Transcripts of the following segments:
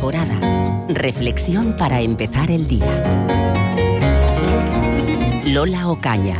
Alborada. Reflexión para empezar el día. Lola Ocaña.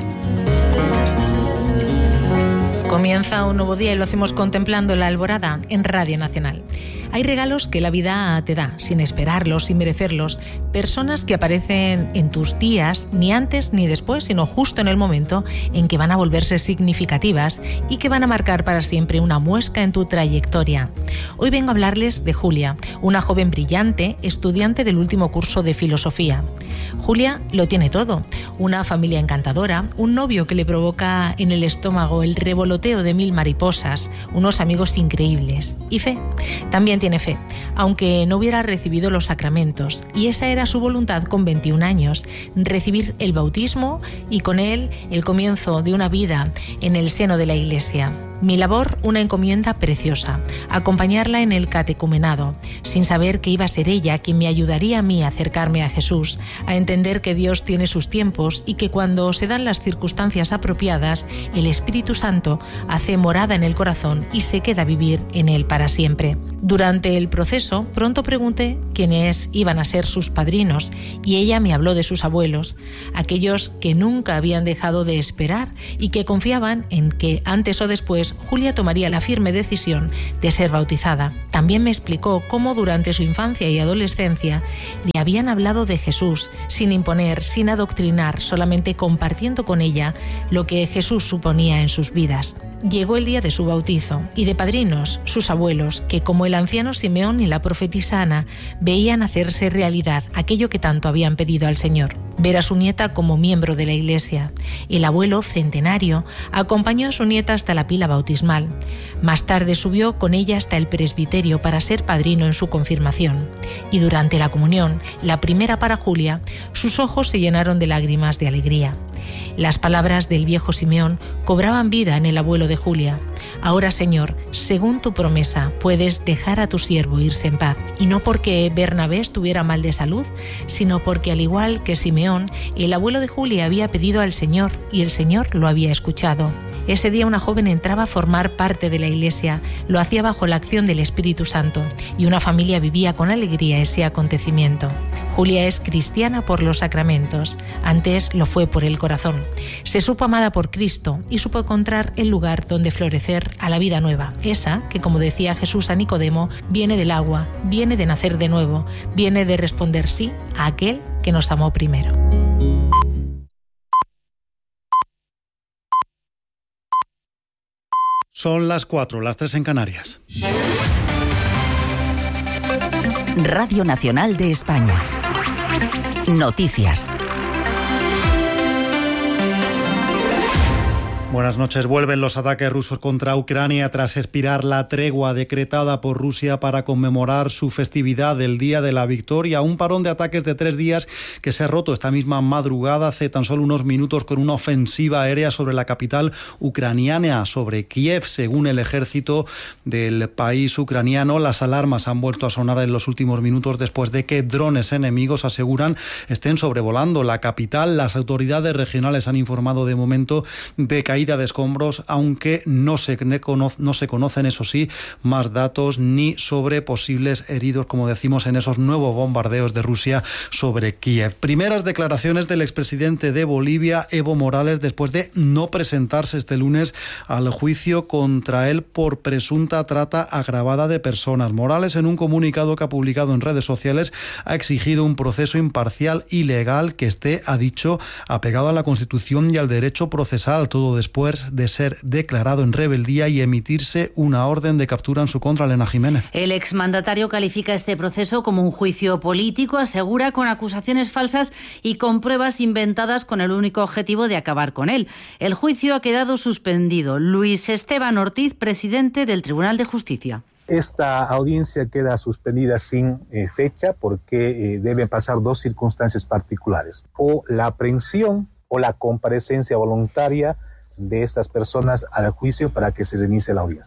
Comienza un nuevo día y lo hacemos contemplando la alborada en Radio Nacional. Hay regalos que la vida te da, sin esperarlos, sin merecerlos. Personas que aparecen en tus días, ni antes ni después, sino justo en el momento en que van a volverse significativas y que van a marcar para siempre una muesca en tu trayectoria. Hoy vengo a hablarles de Julia, una joven brillante, estudiante del último curso de filosofía. Julia lo tiene todo: una familia encantadora, un novio que le provoca en el estómago el revoloteo de 1000 mariposas, unos amigos increíbles y fe. También tiene fe, aunque no hubiera recibido los sacramentos, y esa era su voluntad con 21 años, recibir el bautismo y con él el comienzo de una vida en el seno de la Iglesia. Mi labor, una encomienda preciosa: acompañarla en el catecumenado, sin saber que iba a ser ella quien me ayudaría a mí a acercarme a Jesús, a entender que Dios tiene sus tiempos y que cuando se dan las circunstancias apropiadas, el Espíritu Santo hace morada en el corazón y se queda a vivir en él para siempre. Durante el proceso, pronto pregunté quiénes iban a ser sus padrinos y ella me habló de sus abuelos, aquellos que nunca habían dejado de esperar y que confiaban en que antes o después Julia tomaría la firme decisión de ser bautizada. También me explicó cómo durante su infancia y adolescencia le habían hablado de Jesús, sin imponer, sin adoctrinar, solamente compartiendo con ella lo que Jesús suponía en sus vidas. Llegó el día de su bautizo y de padrinos, sus abuelos, que como el anciano Simeón y la profetisa Ana, veían hacerse realidad aquello que tanto habían pedido al Señor: ver a su nieta como miembro de la Iglesia. El abuelo, centenario, acompañó a su nieta hasta la pila bautismal. Más tarde subió con ella hasta el presbiterio para ser padrino en su confirmación. Y durante la comunión, la primera para Julia, sus ojos se llenaron de lágrimas de alegría. Las palabras del viejo Simeón cobraban vida en el abuelo de Julia: ahora, Señor, según tu promesa, puedes dejar a tu siervo irse en paz. Y no porque Bernabé estuviera mal de salud, sino porque, al igual que Simeón, el abuelo de Julia había pedido al Señor y el Señor lo había escuchado. Ese día una joven entraba a formar parte de la Iglesia, lo hacía bajo la acción del Espíritu Santo, y una familia vivía con alegría ese acontecimiento. Julia es cristiana por los sacramentos, antes lo fue por el corazón. Se supo amada por Cristo y supo encontrar el lugar donde florecer a la vida nueva, esa que, como decía Jesús a Nicodemo, viene del agua, viene de nacer de nuevo, viene de responder sí a aquel que nos amó primero. Son las 4, las 3 en Canarias. Radio Nacional de España. Noticias. Buenas noches. Vuelven los ataques rusos contra Ucrania tras expirar la tregua decretada por Rusia para conmemorar su festividad del Día de la Victoria. Un parón de ataques de 3 días que se ha roto esta misma madrugada, hace tan solo unos minutos, con una ofensiva aérea sobre la capital ucraniana, sobre Kiev. Según el ejército del país ucraniano, las alarmas han vuelto a sonar en los últimos minutos después de que drones enemigos, aseguran, estén sobrevolando la capital. Las autoridades regionales han informado de momento de caída de escombros, aunque no se conocen, eso sí, más datos ni sobre posibles heridos, como decimos, en esos nuevos bombardeos de Rusia sobre Kiev. Primeras declaraciones del expresidente de Bolivia, Evo Morales, después de no presentarse este lunes al juicio contra él por presunta trata agravada de personas. Morales, en un comunicado que ha publicado en redes sociales, ha exigido un proceso imparcial y legal que esté, ha dicho, apegado a la Constitución y al derecho procesal, todo después de ser declarado en rebeldía y emitirse una orden de captura en su contra. Elena Jiménez. El exmandatario califica este proceso como un juicio político, asegura, con acusaciones falsas y con pruebas inventadas con el único objetivo de acabar con él. El juicio ha quedado suspendido. Luis Esteban Ortiz, presidente del Tribunal de Justicia. Esta audiencia queda suspendida sin fecha porque deben pasar 2 circunstancias particulares: o la aprehensión o la comparecencia voluntaria de estas personas al juicio para que se reinicie la audiencia.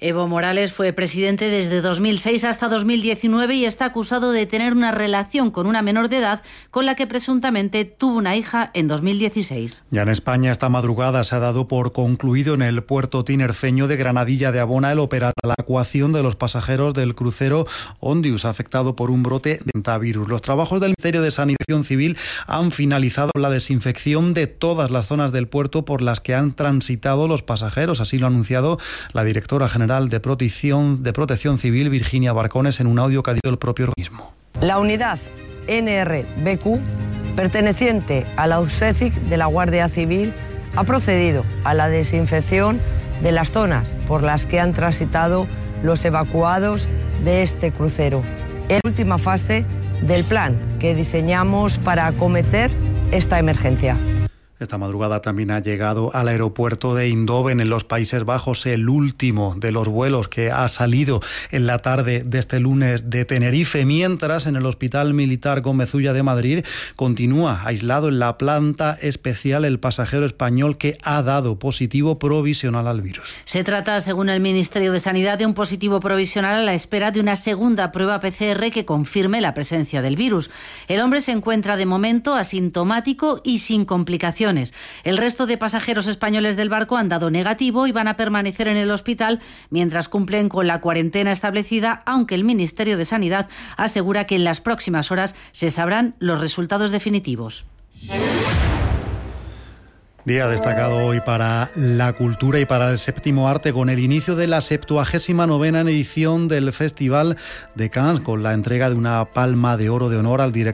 Evo Morales fue presidente desde 2006 hasta 2019 y está acusado de tener una relación con una menor de edad con la que presuntamente tuvo una hija en 2016. Ya en España, esta madrugada se ha dado por concluido en el puerto tinerfeño de Granadilla de Abona el operar la evacuación de los pasajeros del crucero Ondius, afectado por un brote de coronavirus. Los trabajos del Ministerio de Sanidad Civil han finalizado la desinfección de todas las zonas del puerto por las que han transitado los pasajeros. Así lo ha anunciado la directora general de Protección Civil, Virginia Barcones, en un audio que ha dicho el propio organismo. La unidad NRBQ, perteneciente a la USECIC de la Guardia Civil, ha procedido a la desinfección de las zonas por las que han transitado los evacuados de este crucero, en la última fase del plan que diseñamos para acometer esta emergencia. Esta madrugada también ha llegado al aeropuerto de Eindhoven, en los Países Bajos, el último de los vuelos que ha salido en la tarde de este lunes de Tenerife, mientras en el Hospital Militar Gómez Ulla de Madrid continúa aislado en la planta especial el pasajero español que ha dado positivo provisional al virus. Se trata, según el Ministerio de Sanidad, de un positivo provisional a la espera de una segunda prueba PCR que confirme la presencia del virus. El hombre se encuentra de momento asintomático y sin complicaciones. El resto de pasajeros españoles del barco han dado negativo y van a permanecer en el hospital mientras cumplen con la cuarentena establecida, aunque el Ministerio de Sanidad asegura que en las próximas horas se sabrán los resultados definitivos. Día destacado hoy para la cultura y para el séptimo arte, con el inicio de la 79ª edición del Festival de Cannes, con la entrega de una Palma de Oro de honor al director